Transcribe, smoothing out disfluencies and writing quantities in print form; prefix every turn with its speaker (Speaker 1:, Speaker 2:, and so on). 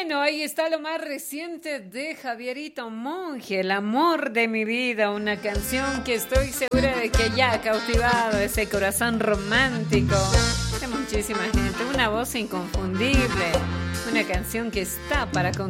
Speaker 1: Bueno, ahí está lo más reciente de Javierito Monge, El amor de mi vida, una canción que estoy segura de que ya ha cautivado ese corazón romántico de muchísima gente, una voz inconfundible, una canción que está para